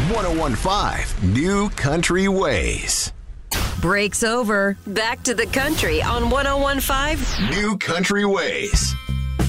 1015 New Country Ways. Break's over. Back to the country on 1015 New Country Ways.